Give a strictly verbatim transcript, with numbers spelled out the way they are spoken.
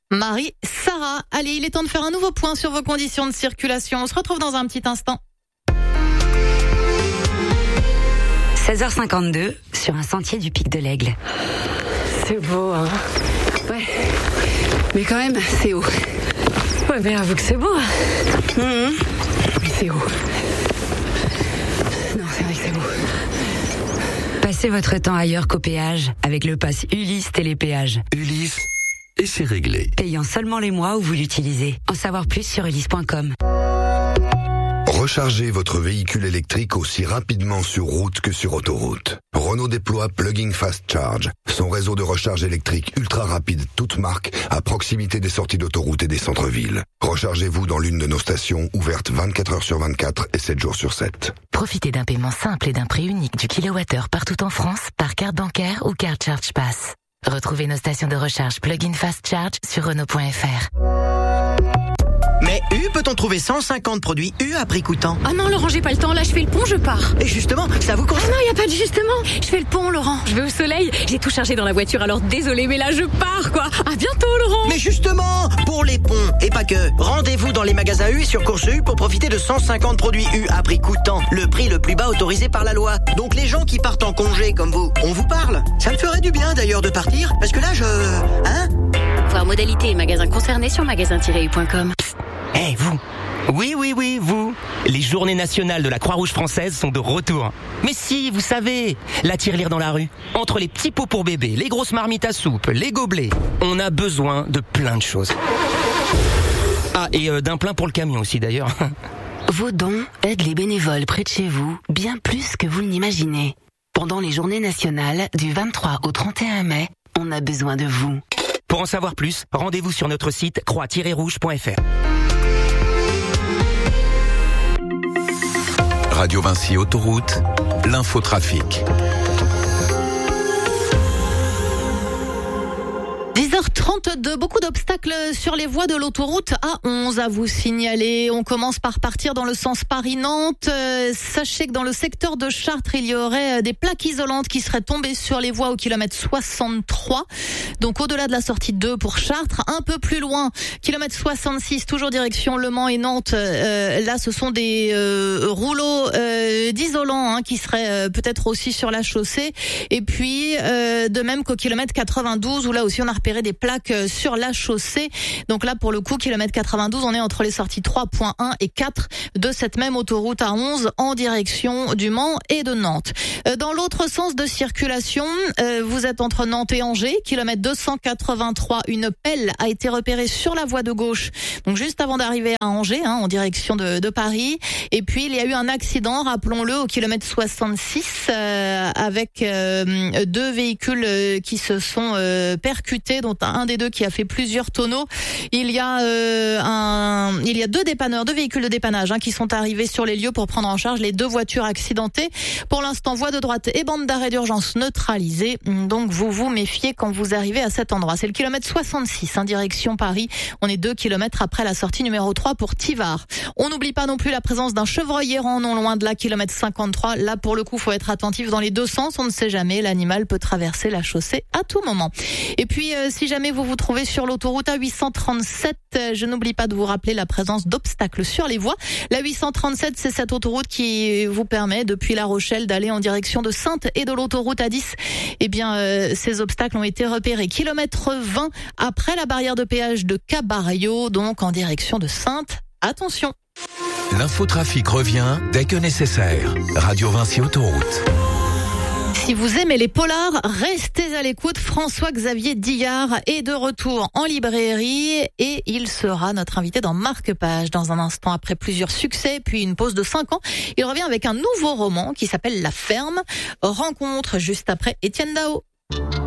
Marie, Sarah. Allez, il est temps de faire un nouveau point sur vos conditions de circulation. On se retrouve dans un petit instant. seize heures cinquante-deux, sur un sentier du Pic de l'Aigle. C'est beau, hein. Ouais. Mais quand même, c'est haut. Ouais, mais avoue que c'est beau. Mmh. Mais c'est haut. Non, c'est vrai que c'est beau. Passez votre temps ailleurs qu'au péage avec le pass Ulysse Télépéage. Ulysse, et c'est réglé. Payant seulement les mois où vous l'utilisez. En savoir plus sur ulysse point com. Rechargez votre véhicule électrique aussi rapidement sur route que sur autoroute. Renault déploie Plug-in Fast Charge, son réseau de recharge électrique ultra rapide toute marque à proximité des sorties d'autoroute et des centres-villes. Rechargez-vous dans l'une de nos stations ouvertes vingt-quatre heures sur vingt-quatre et sept jours sur sept. Profitez d'un paiement simple et d'un prix unique du kilowattheure partout en France par carte bancaire ou carte Charge Pass. Retrouvez nos stations de recharge Plug-in Fast Charge sur Renault point F R. Mais U, peut-on trouver cent cinquante produits U à prix coûtant? Ah non, Laurent, j'ai pas le temps. Là, je fais le pont, je pars. Et justement, ça vous concerne? Ah non, y a pas de justement. Je fais le pont, Laurent. Je vais au soleil. J'ai tout chargé dans la voiture, alors désolé, mais là, je pars, quoi. À bientôt, Laurent. Mais justement, pour les ponts, et pas que, rendez-vous dans les magasins U et sur Course U pour profiter de cent cinquante produits U à prix coûtant. Le prix le plus bas autorisé par la loi. Donc les gens qui partent en congé comme vous, on vous parle. Ça me ferait du bien d'ailleurs de partir, parce que là, je... Hein? Voir modalité et magasins concernés sur magasin tiret u point com. Eh, hey, vous! Oui, oui, oui, vous! Les journées nationales de la Croix-Rouge française sont de retour. Mais si, vous savez, la tirelire dans la rue. Entre les petits pots pour bébé, les grosses marmites à soupe, les gobelets, on a besoin de plein de choses. Ah, et euh, d'un plein pour le camion aussi, d'ailleurs. Vos dons aident les bénévoles près de chez vous, bien plus que vous l'imaginez. Pendant les journées nationales, du vingt-trois au trente et un mai, on a besoin de vous. Pour en savoir plus, rendez-vous sur notre site croix tiret rouge point F R. Radio Vinci Autoroute, l'infotrafic. dix heures trente-deux, beaucoup d'obstacles sur les voies de l'autoroute A onze à vous signaler. On commence par partir dans le sens Paris-Nantes. Euh, sachez que dans le secteur de Chartres, il y aurait des plaques isolantes qui seraient tombées sur les voies au kilomètre soixante-trois. Donc au-delà de la sortie deux pour Chartres, un peu plus loin, kilomètre soixante-six, toujours direction Le Mans et Nantes. Euh, là, ce sont des euh, rouleaux euh, d'isolants hein, qui seraient euh, peut-être aussi sur la chaussée. Et puis, euh, de même qu'au kilomètre quatre-vingt-douze, où là aussi on a repéré des plaques sur la chaussée. Donc là, pour le coup, kilomètre quatre-vingt-douze, on est entre les sorties trois point un et quatre de cette même autoroute A onze en direction du Mans et de Nantes. Dans l'autre sens de circulation, euh, vous êtes entre Nantes et Angers, kilomètre deux cent quatre-vingt-trois. Une pelle a été repérée sur la voie de gauche, donc juste avant d'arriver à Angers, hein, en direction de, de Paris. Et puis, il y a eu un accident, rappelons-le, au kilomètre soixante-six, euh, avec euh, deux véhicules euh, qui se sont euh, percutés, dont un des deux qui a fait plusieurs tonneaux. Il y a euh, un, il y a deux dépanneurs, deux véhicules de dépannage hein, qui sont arrivés sur les lieux pour prendre en charge les deux voitures accidentées. Pour l'instant, voie de droite et bande d'arrêt d'urgence neutralisée. Donc vous vous méfiez quand vous arrivez à cet endroit. C'est le kilomètre soixante-six, hein, direction Paris. On est deux kilomètres après la sortie numéro trois pour Tivars. On n'oublie pas non plus la présence d'un chevreuil errant non loin de la kilomètre cinquante-trois. Là, pour le coup, faut être attentif dans les deux sens. On ne sait jamais, l'animal peut traverser la chaussée à tout moment. Et puis, euh, si jamais vous vous trouvez sur l'autoroute A huit cent trente-sept, euh, je n'oublie pas de vous rappeler la présence d'obstacles sur les voies. La huit cent trente-sept, c'est cette autoroute qui vous permet, depuis La Rochelle, d'aller en direction de Saintes et de l'autoroute A dix. Eh bien, euh, ces obstacles ont été repérés. Kilomètre vingt après la barrière de péage de Cabario, donc en direction de Saintes. Attention. L'infotrafic revient dès que nécessaire. Radio Vinci Autoroute. Si vous aimez les polars, restez à l'écoute. François-Xavier Dillard est de retour en librairie et il sera notre invité dans Marque-Page dans un instant. Après plusieurs succès puis une pause de cinq ans, il revient avec un nouveau roman qui s'appelle La Ferme. Rencontre juste après Étienne Dao.